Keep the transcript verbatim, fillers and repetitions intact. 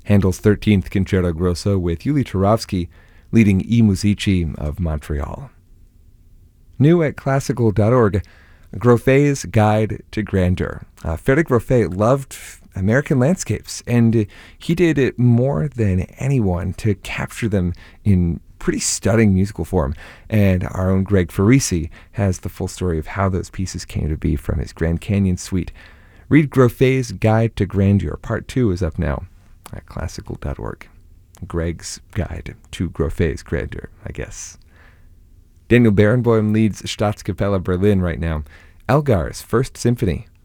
Handel's thirteenth Concerto Grosso with Yuli Turovsky leading I Musici of Montreal. New at classical dot org, Groffet's Guide to Grandeur. Uh, Frédéric Groffet loved American landscapes, and he did it more than anyone to capture them in pretty stunning musical form. And our own Greg Farisi has the full story of how those pieces came to be from his Grand Canyon suite. Read Groffet's Guide to Grandeur. Part two is up now at classical dot org. Greg's Guide to Groffet's Grandeur, I guess. Daniel Barenboim leads Staatskapelle Berlin right now. Elgar's First Symphony